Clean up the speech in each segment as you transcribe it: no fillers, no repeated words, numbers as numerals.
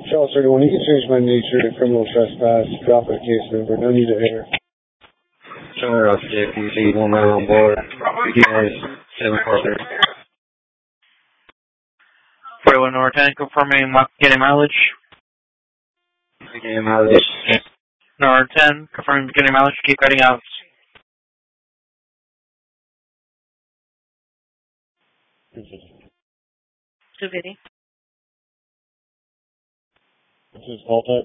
Charles 31, you can change my nature to criminal trespass, drop a case number, no need to air. Charlie Ross JPC, 1 mile on board, ETA 743. 41 over 10, confirming getting mileage. Beginning mileage. Number 10, confirming beginning mileage, keep heading out. $250. What's his call type?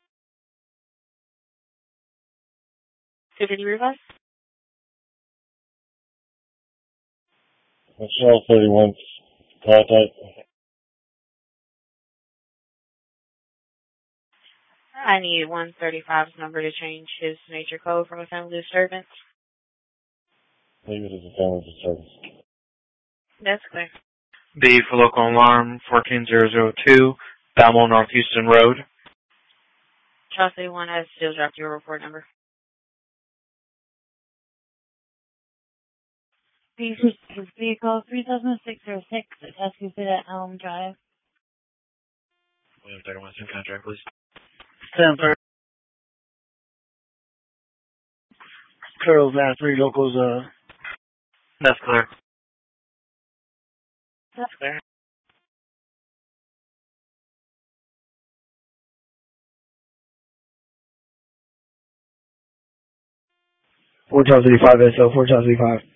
$250 reverse. What's Charles 31's call type? I need 135's number to change his nature code from a family disturbance. Leave it as a family disturbance. That's clear. B for local alarm 14002, Balmore North Houston Road. Charles 31 has still dropped your report number. His vehicle 300606 at Tuscaloosa Elm Drive. William 31, same contract, please. 10-3. Carol's at 3 locals, That's clear. That's clear. Fort Charles 85 SO, Fort Charles 85.